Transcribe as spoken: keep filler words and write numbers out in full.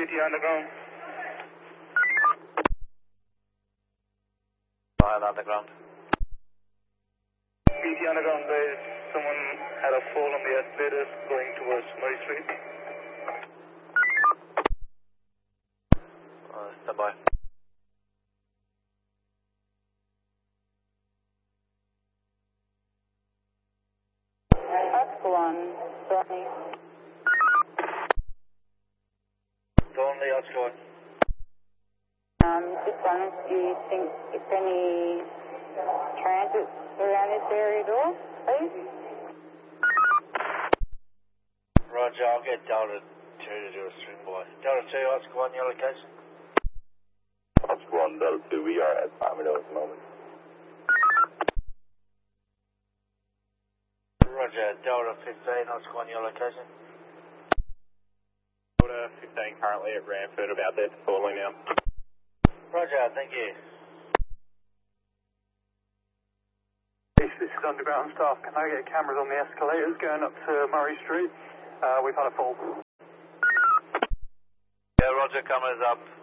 B T underground. Mile underground. B T underground, there someone had a fall on the escalators going towards Murray Street. Uh, stand by. Oscar one, Donny. Donny, Oscar one. Um, just wondering if you think if any transit around this area at all, please? Roger, I'll get Delta two to do a swing by. Delta two, Oscar one, your location? Oscar one, Delta two, we are at Palmdale at the moment. Roger, Delta fifteen, Oscar one, your location? Delta fifteen currently at Ranford, about there falling now. Roger, thank you. This is underground staff. Can I get cameras on the escalators going up to Murray Street? Uh, we've had a fall. Yeah, Roger, cameras up.